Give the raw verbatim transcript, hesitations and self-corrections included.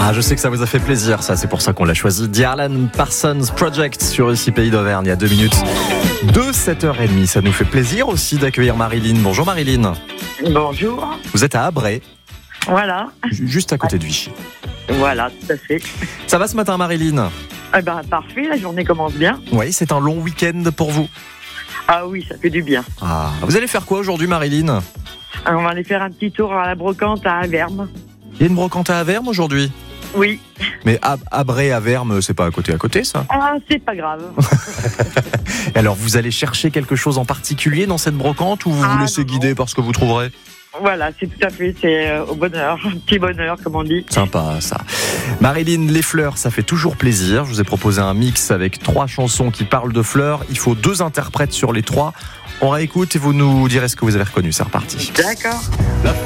Ah, je sais que ça vous a fait plaisir, ça, c'est pour ça qu'on l'a choisi. The Alan Parsons Project sur ici Pays d'Auvergne, il y a deux minutes. De sept heures trente, ça nous fait plaisir aussi d'accueillir Marilyn. Bonjour Marilyn. Bonjour. Vous êtes à Abré. Voilà. Juste à côté de Vichy. Voilà, tout à fait. Ça va ce matin Marilyn? Eh ben, parfait, la journée commence bien. Oui, c'est un long week-end pour vous. Ah oui, ça fait du bien. Ah, vous allez faire quoi aujourd'hui Marilyn? Alors, on va aller faire un petit tour à la brocante à Avermes. Il y a une brocante à Avermes aujourd'hui? Oui. Mais Ab- Abré, Avermes, c'est pas à côté à côté ça? Ah, c'est pas grave. Alors vous allez chercher quelque chose en particulier dans cette brocante ou vous Ah, vous laissez non, guider non. par ce que vous trouverez? Voilà, c'est tout à fait, c'est euh, au bonheur, un petit bonheur, comme on dit. Sympa ça. Marilyn, les fleurs, ça fait toujours plaisir. Je vous ai proposé un mix avec trois chansons qui parlent de fleurs. Il faut deux interprètes sur les trois. On réécoute et vous nous direz ce que vous avez reconnu. C'est reparti. D'accord. La